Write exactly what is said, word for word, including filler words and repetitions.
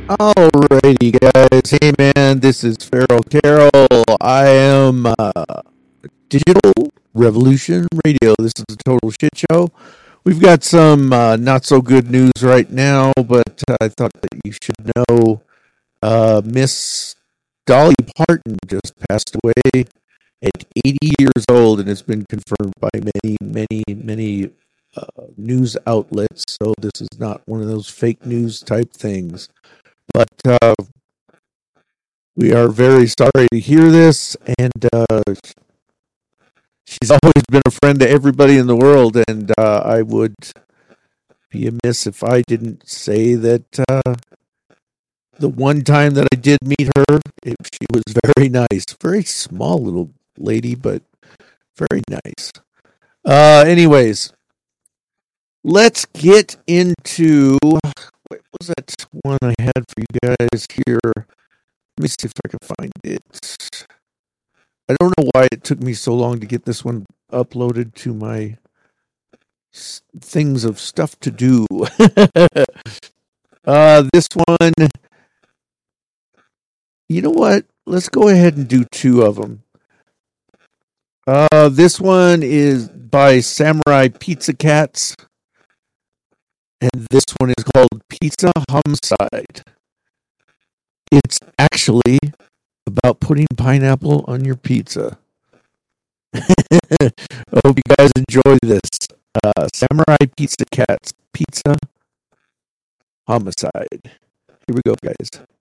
Alrighty, guys. Hey, man, this is Feral Carol. I am uh, Digital Revolution Radio. This is a total shit show. We've got some uh, not so good news right now, but uh, I thought that you should know uh, Miss Dolly Parton just passed away at eighty years old, and it's been confirmed by many, many, many uh, news outlets. So this is not one of those fake news type things. But uh, we are very sorry to hear this, and uh, she's always been a friend to everybody in the world, and uh, I would be amiss if I didn't say that uh, the one time that I did meet her, it, she was very nice. Very small little lady, but very nice. Uh, anyways, let's get into... What was that one I had for you guys here? Let me see if I can find it. I don't know why it took me so long to get this one uploaded to my s- things of stuff to do. uh, this one, you know what? Let's go ahead and do two of them. Uh, this one is by Samurai Pizza Cats. And this one is called Pizza Homicide. It's actually about putting pineapple on your pizza. I hope you guys enjoy this. Uh, Samurai Pizza Cats Pizza Homicide. Here we go, guys.